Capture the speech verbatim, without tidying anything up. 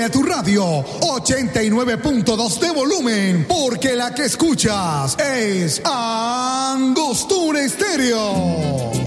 a tu radio, ochenta y nueve punto dos de volumen, porque la que escuchas es Angostura Estéreo.